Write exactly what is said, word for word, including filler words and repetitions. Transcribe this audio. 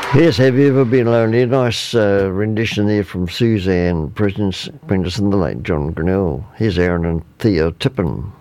Yes, have you ever been lonely? A nice uh, rendition there from Suzanne Prentice, Prentice and the late John Grinnell. Here's Aaron and Theo Tippin.